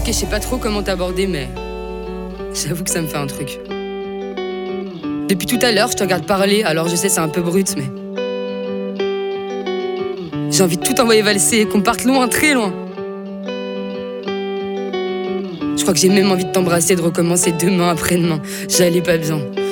je sais pas trop comment t'aborder, mais j'avoue que ça me fait un truc. Depuis tout à l'heure, je te regarde parler, alors je sais c'est un peu brut, mais j'ai envie de tout envoyer valser, qu'on parte loin, très loin. Je crois que j'ai même envie de t'embrasser, de recommencer demain, après-demain. J'allais pas bien.